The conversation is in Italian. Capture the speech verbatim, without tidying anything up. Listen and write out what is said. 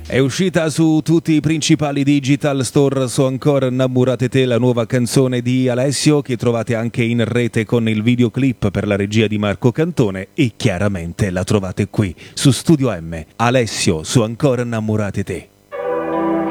È uscita su tutti i principali digital store su Ancora Innamorate Te la nuova canzone di Alessio, che trovate anche in rete con il videoclip per la regia di Marco Cantone, e chiaramente la trovate qui su Studio M. Alessio su Ancora Innamorate Te.